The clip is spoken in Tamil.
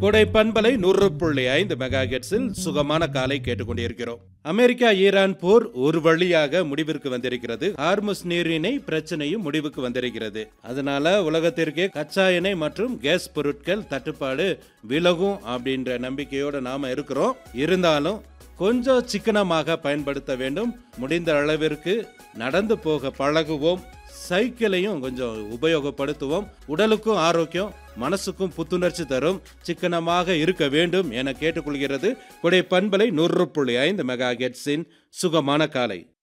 கொடை பண்பலை 100.5 மெகாஹெர்ட்ஸில் சுகமான காலை கேட்டுக்கொண்டிருக்கிறோம். அமெரிக்கா ஈரான் போர் ஒரு வழியாக முடிவிற்கு வந்திருக்கிறது. ஹார்முஸ் நீரிணை பிரச்சனையும் முடிவுக்கு வந்திருக்கிறது. அதனால உலகத்திற்கே கச்சா எண்ணெய் மற்றும் கேஸ் பொருட்கள் தட்டுப்பாடு விலகும் அப்படின்ற நம்பிக்கையோட நாம இருக்கிறோம். இருந்தாலும் கொஞ்சம் சிக்கனமாக பயன்படுத்த வேண்டும். முடிந்த அளவிற்கு நடந்து போக பழகுவோம். சைக்கிளையும் கொஞ்சம் உபயோகப்படுத்துவோம். உடலுக்கும் ஆரோக்கியம், மனசுக்கும் புத்துணர்ச்சி தரும். சிக்கனமாக இருக்க வேண்டும் என கேட்டுக்கொள்கிறது கொடை பண்பலை 100.5 மெகாஹெர்ட்ஸின் சுகமான காலை.